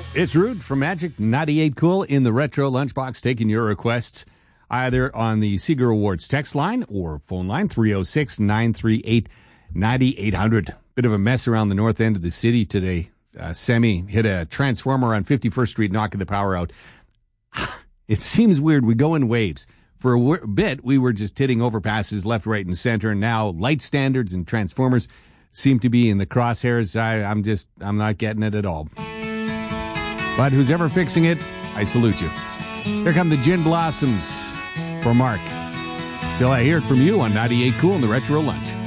It's Rude from Magic 98 Cool in the Retro Lunchbox, taking your requests either on the Seeger Awards text line or phone line 306-938-9800. Bit of a mess around the north end of the city today. Semi hit a transformer on 51st Street, knocking the power out. It seems weird. We go in waves. For a bit, we were just hitting overpasses left, right, and center. And now light standards and transformers seem to be in the crosshairs. I'm not getting it at all. But who's ever fixing it, I salute you. Here come the Gin Blossoms for Mark. Till I hear it from you on 98 Cool in the Retro Lunch.